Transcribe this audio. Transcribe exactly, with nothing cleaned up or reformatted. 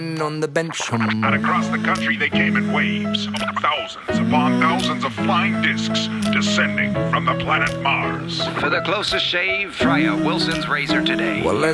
on the bench. Um. And across the country they came in waves, thousands upon thousands of flying discs descending from the planet Mars. For the closest shave, try a Wilson's razor today. Well,